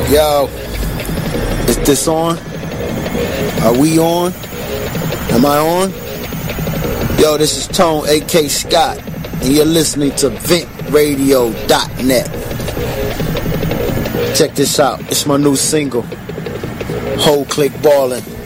Yo, is this on? Are we on? Am I on? Yo, this is Tone, A.K. Scott, and you're listening to ventradio.net. Check this out. It's my new single, Whole Click Ballin'.